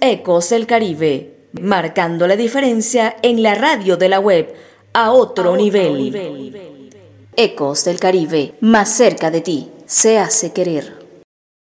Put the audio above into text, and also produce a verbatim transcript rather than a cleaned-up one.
Ecos del Caribe, marcando la diferencia en la radio de la web a otro, a otro nivel. nivel. Ecos del Caribe, más cerca de ti, se hace querer.